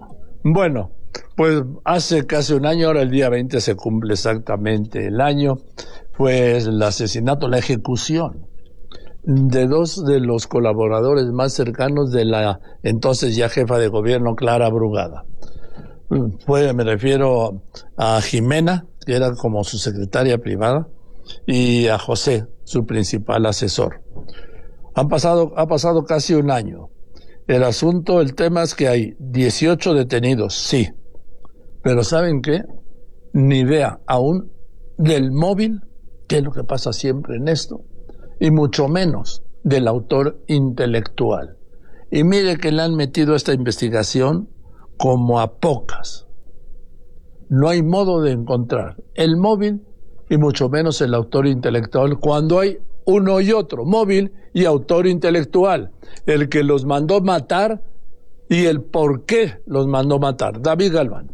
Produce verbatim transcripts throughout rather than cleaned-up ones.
Bueno, pues hace casi un año, ahora el día veinte se cumple exactamente el año, pues el asesinato, la ejecución de dos de los colaboradores más cercanos de la entonces ya jefa de gobierno, Clara Brugada. Pues me refiero a Jimena, que era como su secretaria privada, y a José, su principal asesor. Han pasado, ha pasado casi un año. El asunto, el tema es que hay dieciocho detenidos, sí. Pero ¿saben qué? Ni idea aún del móvil, que es lo que pasa siempre en esto, y mucho menos del autor intelectual. Y mire que le han metido esta investigación como a pocas. No hay modo de encontrar el móvil y mucho menos el autor intelectual cuando hay uno y otro, móvil y autor intelectual, el que los mandó matar y el por qué los mandó matar. David Galván.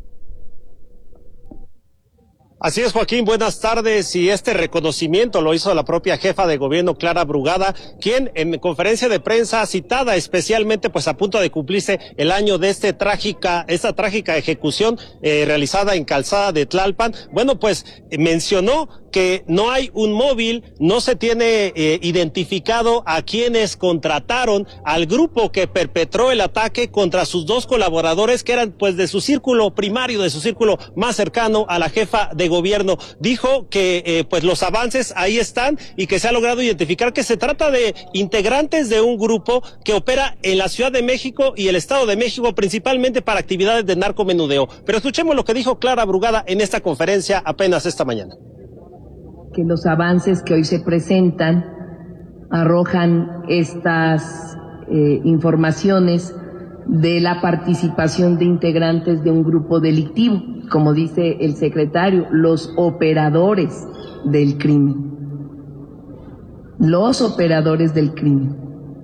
Así es, Joaquín, buenas tardes. Y este reconocimiento lo hizo la propia jefa de gobierno, Clara Brugada, quien en conferencia de prensa citada especialmente pues a punto de cumplirse el año de este trágica, esta trágica ejecución eh, realizada en Calzada de Tlalpan, bueno, pues eh, mencionó que no hay un móvil, no se tiene eh, identificado a quienes contrataron al grupo que perpetró el ataque contra sus dos colaboradores que eran pues de su círculo primario, de su círculo más cercano a la jefa de gobierno. Dijo que eh, pues los avances ahí están y que se ha logrado identificar que se trata de integrantes de un grupo que opera en la Ciudad de México y el Estado de México principalmente para actividades de narcomenudeo. Pero escuchemos lo que dijo Clara Brugada en esta conferencia apenas esta mañana. Que los avances que hoy se presentan arrojan estas eh, informaciones de la participación de integrantes de un grupo delictivo, como dice el secretario, los operadores del crimen. Los operadores del crimen.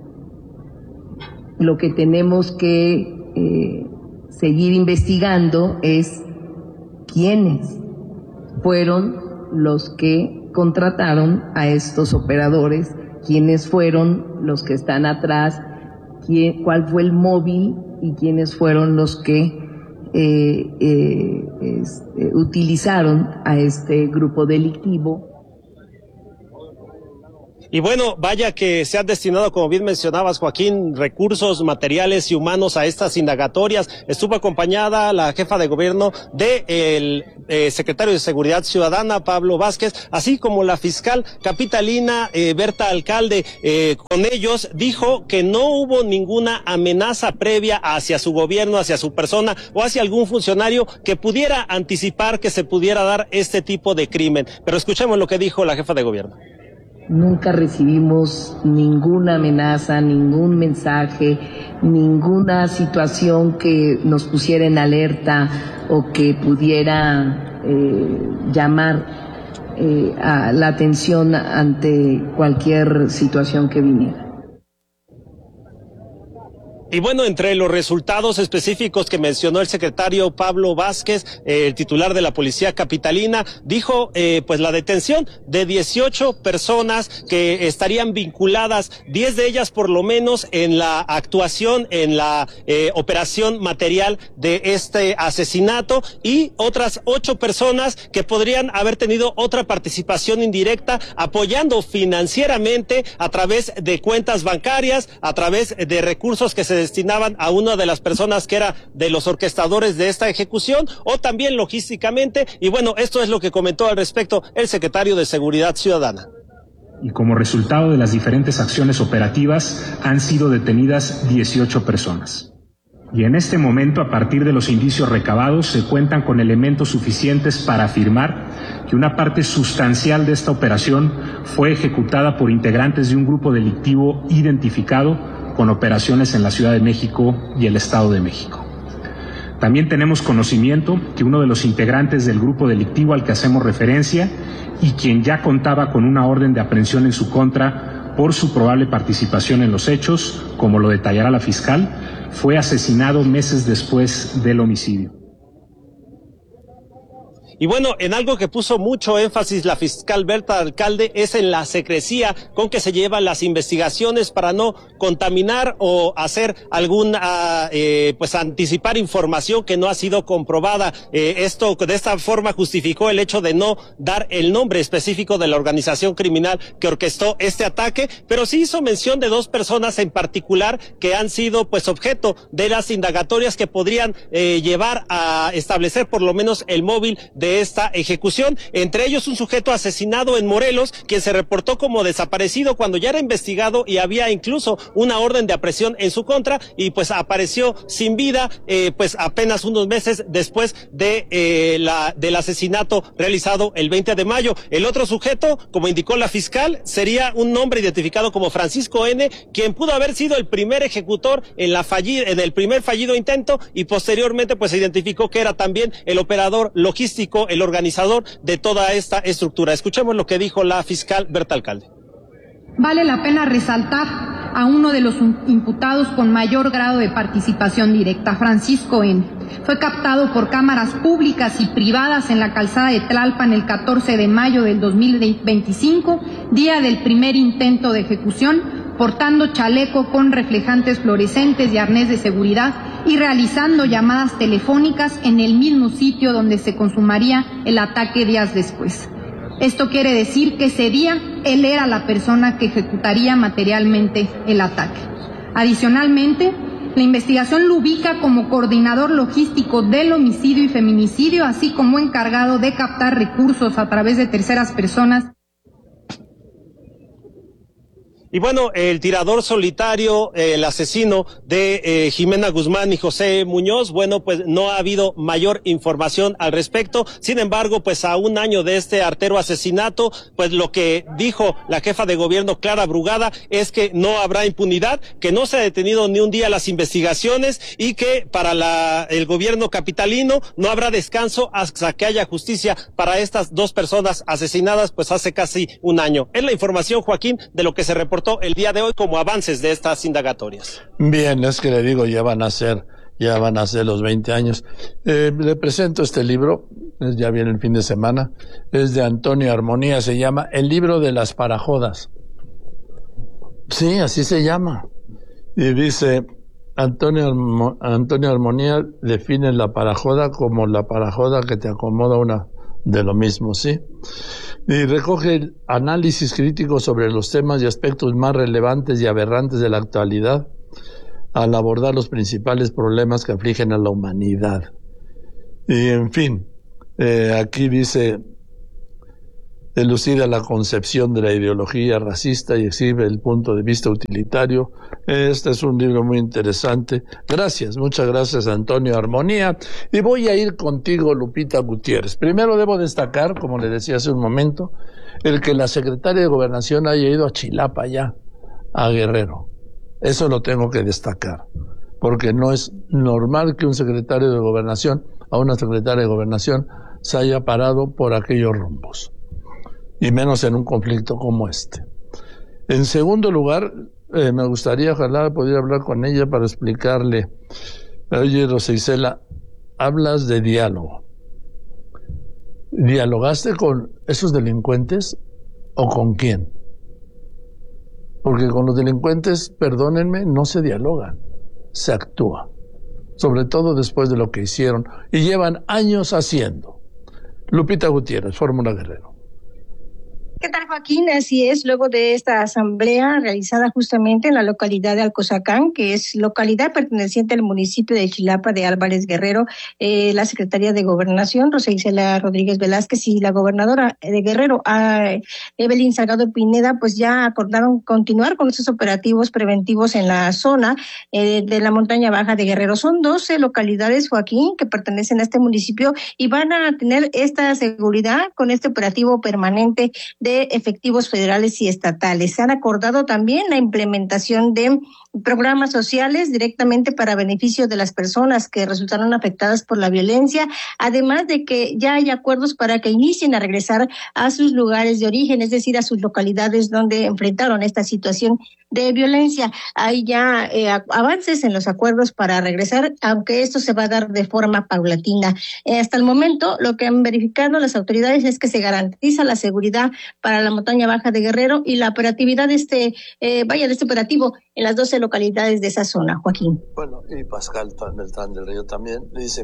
Lo que tenemos que eh, seguir investigando es quiénes fueron los que contrataron a estos operadores, quiénes fueron los que están atrás, quién, cuál fue el móvil y quiénes fueron los que eh, eh, este, utilizaron a este grupo delictivo. Y bueno, vaya que se han destinado, como bien mencionabas, Joaquín, recursos materiales y humanos a estas indagatorias. Estuvo acompañada la jefa de gobierno del eh, secretario de Seguridad Ciudadana, Pablo Vázquez, así como la fiscal capitalina, eh, Berta Alcalde. Eh, con ellos dijo que no hubo ninguna amenaza previa hacia su gobierno, hacia su persona o hacia algún funcionario que pudiera anticipar que se pudiera dar este tipo de crimen. Pero escuchemos lo que dijo la jefa de gobierno. Nunca recibimos ninguna amenaza, ningún mensaje, ninguna situación que nos pusiera en alerta o que pudiera eh, llamar eh, a la atención ante cualquier situación que viniera. Y bueno, entre los resultados específicos que mencionó el secretario Pablo Vázquez, eh, el titular de la Policía Capitalina, dijo eh, pues la detención de dieciocho personas que estarían vinculadas, diez de ellas por lo menos en la actuación, en la eh, operación material de este asesinato, y otras ocho personas que podrían haber tenido otra participación indirecta apoyando financieramente a través de cuentas bancarias, a través de recursos que se destinaban a una de las personas que era de los orquestadores de esta ejecución, o también logísticamente. Y bueno, esto es lo que comentó al respecto el secretario de Seguridad Ciudadana. Y como resultado de las diferentes acciones operativas han sido detenidas dieciocho personas. Y en este momento, a partir de los indicios recabados, se cuentan con elementos suficientes para afirmar que una parte sustancial de esta operación fue ejecutada por integrantes de un grupo delictivo identificado con operaciones en la Ciudad de México y el Estado de México. También tenemos conocimiento que uno de los integrantes del grupo delictivo al que hacemos referencia y quien ya contaba con una orden de aprehensión en su contra por su probable participación en los hechos, como lo detallará la fiscal, fue asesinado meses después del homicidio. Y bueno, en algo que puso mucho énfasis la fiscal Berta Alcalde es en la secrecía con que se llevan las investigaciones para no contaminar o hacer alguna, eh, pues anticipar información que no ha sido comprobada. Eh, esto, de esta forma justificó el hecho de no dar el nombre específico de la organización criminal que orquestó este ataque, pero sí hizo mención de dos personas en particular que han sido pues objeto de las indagatorias que podrían eh, llevar a establecer por lo menos el móvil de esta ejecución. Entre ellos un sujeto asesinado en Morelos, quien se reportó como desaparecido cuando ya era investigado y había incluso una orden de aprehensión en su contra, y pues apareció sin vida eh, pues apenas unos meses después de eh, la del asesinato realizado el veinte de mayo. El otro sujeto, como indicó la fiscal, sería un hombre identificado como Francisco N., quien pudo haber sido el primer ejecutor en la fallida, en el primer fallido intento, y posteriormente pues se identificó que era también el operador logístico, el organizador de toda esta estructura. Escuchemos lo que dijo la fiscal Berta Alcalde. Vale la pena resaltar a uno de los imputados con mayor grado de participación directa, Francisco N. Fue captado por cámaras públicas y privadas en la calzada de Tlalpan el catorce de mayo del dos mil veinticinco, día del primer intento de ejecución, portando chaleco con reflejantes fluorescentes y arnés de seguridad y realizando llamadas telefónicas en el mismo sitio donde se consumaría el ataque días después. Esto quiere decir que ese día él era la persona que ejecutaría materialmente el ataque. Adicionalmente, la investigación lo ubica como coordinador logístico del homicidio y feminicidio, así como encargado de captar recursos a través de terceras personas. Y bueno, el tirador solitario, eh, el asesino de eh, Jimena Guzmán y José Muñoz, bueno, pues no ha habido mayor información al respecto. Sin embargo, pues a un año de este artero asesinato, pues lo que dijo la jefa de gobierno, Clara Brugada, es que no habrá impunidad, que no se ha detenido ni un día las investigaciones y que para la, el gobierno capitalino no habrá descanso hasta que haya justicia para estas dos personas asesinadas pues hace casi un año. Es la información, Joaquín, de lo que se reportó el día de hoy como avances de estas indagatorias. Bien, es que le digo, ya van a ser, ya van a ser los veinte años. Eh, le presento este libro, ya viene el fin de semana, es de Antonio Armonía, se llama El libro de las parajodas. Sí, así se llama. Y dice, Antonio, Armo, Antonio Armonía define la parajoda como la parajoda que te acomoda una de lo mismo, ¿sí? Y recoge análisis críticos sobre los temas y aspectos más relevantes y aberrantes de la actualidad al abordar los principales problemas que afligen a la humanidad. Y en fin, eh, aquí dice, elucida la concepción de la ideología racista y exhibe el punto de vista utilitario. Este es un libro muy interesante. Gracias, muchas gracias, Antonio Armonía. Y voy a ir contigo, Lupita Gutiérrez. Primero debo destacar, como le decía hace un momento, el que la secretaria de Gobernación haya ido a Chilapa ya, a Guerrero. Eso lo tengo que destacar, porque no es normal que un secretario de Gobernación, a una secretaria de Gobernación, se haya parado por aquellos rumbos, y menos en un conflicto como este. En segundo lugar, eh, me gustaría, ojalá pudiera hablar con ella para explicarle, oye, Rosa Isela, hablas de diálogo. ¿Dialogaste con esos delincuentes o con quién? Porque con los delincuentes, perdónenme, no se dialoga, se actúa. Sobre todo después de lo que hicieron y llevan años haciendo. Lupita Gutiérrez, Fórmula Guerrero. ¿Qué tal, Joaquín? Así es, luego de esta asamblea realizada justamente en la localidad de Alcozacán, que es localidad perteneciente al municipio de Chilapa de Álvarez Guerrero, eh, la Secretaría de Gobernación, Rosa Isela Rodríguez Velázquez, y la gobernadora de Guerrero, eh, Evelyn Salgado Pineda, pues ya acordaron continuar con estos operativos preventivos en la zona eh, de la montaña baja de Guerrero. Son doce localidades, Joaquín, que pertenecen a este municipio y van a tener esta seguridad con este operativo permanente de de efectivos federales y estatales. Se han acordado también la implementación de programas sociales directamente para beneficio de las personas que resultaron afectadas por la violencia, además de que ya hay acuerdos para que inicien a regresar a sus lugares de origen, es decir, a sus localidades donde enfrentaron esta situación de violencia. Hay ya eh, avances en los acuerdos para regresar, aunque esto se va a dar de forma paulatina. Eh, hasta el momento, lo que han verificado las autoridades es que se garantiza la seguridad para la montaña baja de Guerrero y la operatividad de este, eh, vaya, de este operativo en las doce localidades de esa zona, Joaquín. Bueno, y Pascal Beltrán del Río también le dice...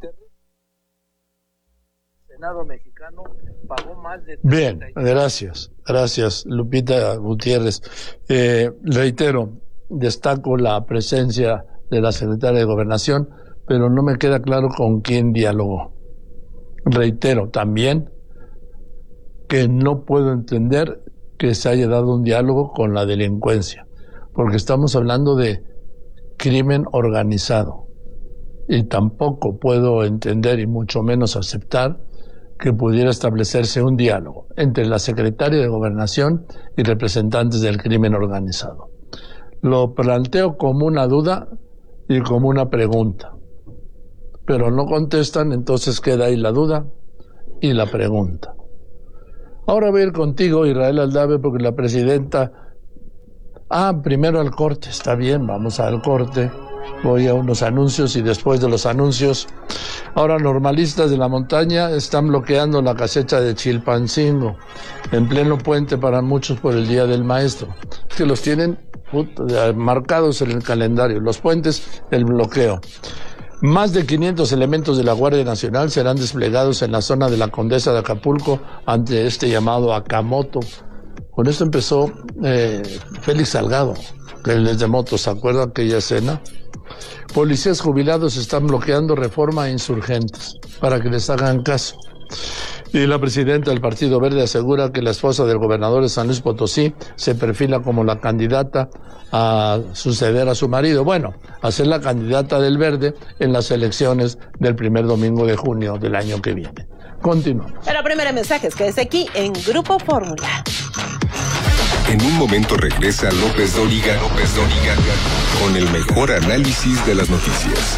Senado mexicano pagó más de... Bien, gracias, gracias Lupita Gutiérrez. Eh, reitero, destaco la presencia de la secretaria de Gobernación, pero no me queda claro con quién dialogó. Reitero también que no puedo entender que se haya dado un diálogo con la delincuencia, porque estamos hablando de crimen organizado, y tampoco puedo entender y mucho menos aceptar que pudiera establecerse un diálogo entre la secretaria de Gobernación y representantes del crimen organizado. Lo planteo como una duda y como una pregunta, pero no contestan, entonces queda ahí la duda y la pregunta. Ahora voy a ir contigo, Israel Aldave, porque la presidenta... Ah, primero al corte, está bien, vamos al corte. Voy a unos anuncios y después de los anuncios, ahora normalistas de la montaña están bloqueando la cosecha de Chilpancingo, en pleno puente para muchos por el Día del Maestro, que los tienen puta, marcados en el calendario, los puentes, el bloqueo. Más de quinientos elementos de la Guardia Nacional serán desplegados en la zona de la Condesa de Acapulco ante este llamado Akamoto. Con esto empezó eh, Félix Salgado, el de motos, ¿se acuerdan aquella escena? Policías jubilados están bloqueando Reforma e insurgentes para que les hagan caso. Y la presidenta del Partido Verde asegura que la esposa del gobernador de San Luis Potosí se perfila como la candidata a suceder a su marido. Bueno, a ser la candidata del Verde en las elecciones del primer domingo de junio del año que viene. Continuamos. Pero primero mensajes, que es aquí en Grupo Fórmula. En un momento regresa López Dóriga, López Dóriga, con el mejor análisis de las noticias.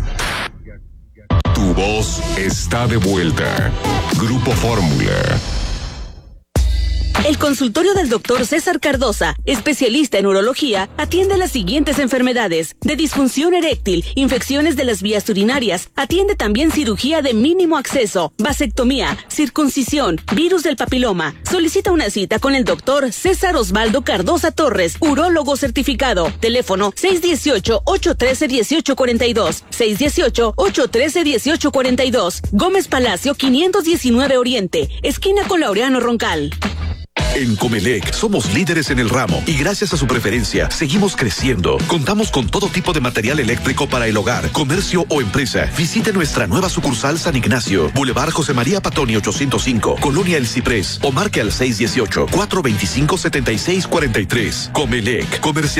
Tu voz está de vuelta. Grupo Fórmula. El consultorio del doctor César Cardosa, especialista en urología, atiende las siguientes enfermedades: de disfunción eréctil, infecciones de las vías urinarias, atiende también cirugía de mínimo acceso, vasectomía, circuncisión, virus del papiloma. Solicita una cita con el doctor César Osvaldo Cardosa Torres, urólogo certificado. Teléfono seis uno ocho, ocho uno tres, uno ocho cuatro dos, seis uno ocho, ocho uno tres, uno ocho cuatro dos. Gómez Palacio quinientos diecinueve Oriente, esquina con Laureano Roncal. En Comelec somos líderes en el ramo y gracias a su preferencia seguimos creciendo. Contamos con todo tipo de material eléctrico para el hogar, comercio o empresa. Visite nuestra nueva sucursal San Ignacio, Boulevard José María Patoni ochocientos cinco, Colonia El Ciprés, o marque al seis uno ocho, cuatro dos cinco, siete seis cuatro tres. Comelec, comercial.